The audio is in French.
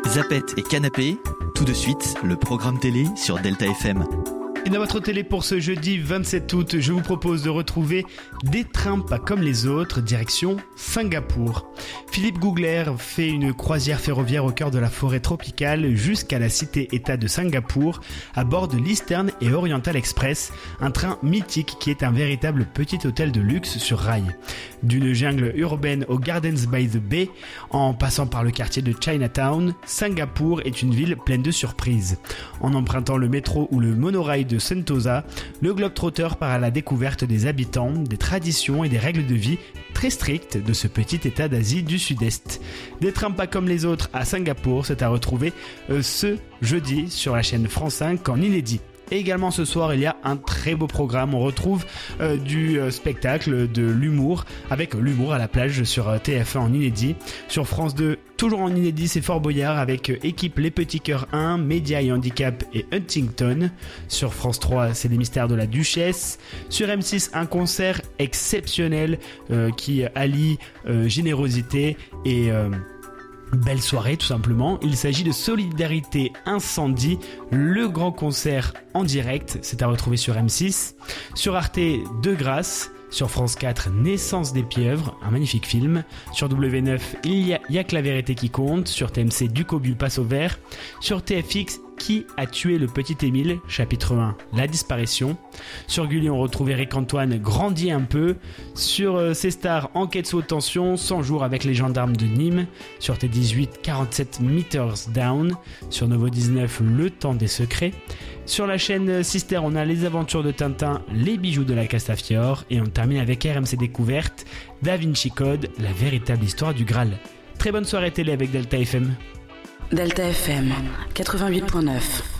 Zappette et Canapé, tout de suite, le programme télé sur Delta FM. Et dans votre télé pour ce jeudi 27 août, je vous propose de retrouver Des trains pas comme les autres, direction Singapour. Philippe Googler fait une croisière ferroviaire au cœur de la forêt tropicale jusqu'à la cité-état de Singapour à bord de l'Eastern et Oriental Express, un train mythique qui est un véritable petit hôtel de luxe sur rail. D'une jungle urbaine aux Gardens by the Bay, en passant par le quartier de Chinatown, Singapour est une ville pleine de surprises. En empruntant le métro ou le monorail de Sentosa, le globetrotter part à la découverte des habitants, des traditions et des règles de vie très strictes de ce petit état d'Asie du Sud-Est. Des trains pas comme les autres à Singapour, c'est à retrouver ce jeudi sur la chaîne France 5 en inédit. Et également ce soir, il y a un très beau programme. On retrouve du spectacle, de l'humour, avec l'humour à la plage sur TF1 en inédit. Sur France 2, toujours en inédit, c'est Fort Boyard avec Équipe Les Petits Cœurs 1, Média et Handicap et Huntington. Sur France 3, c'est Les Mystères de la Duchesse. Sur M6, un concert exceptionnel qui allie générosité et... belle soirée tout simplement. Il s'agit de Solidarité Incendie, le grand concert en direct, c'est à retrouver sur M6. Sur Arte, De Grâce. Sur France 4, Naissance des pieuvres, un magnifique film. Sur W9, il y a que la vérité qui compte. Sur TMC, Ducobu passe au vert. Sur TFX, Qui a tué le petit Émile, chapitre 1, La disparition. Sur Gulli, on retrouve Eric Antoine, Grandit un peu. Sur C-Star, Enquête sous haute tension, 100 jours avec les gendarmes de Nîmes. Sur T18, 47 meters down. Sur Novo 19, Le temps des secrets. Sur la chaîne Sister, on a Les aventures de Tintin, Les bijoux de la Castafiore. Et on termine avec RMC Découverte, Da Vinci Code, la véritable histoire du Graal. Très bonne soirée télé avec Delta FM. Delta FM 88.9.